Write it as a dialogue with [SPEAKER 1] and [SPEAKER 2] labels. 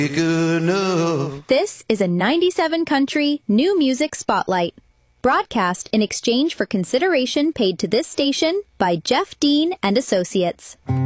[SPEAKER 1] Good enough.
[SPEAKER 2] This is a 97 country new music spotlight, broadcast in exchange for consideration paid to this station by Jeff Dean and Associates.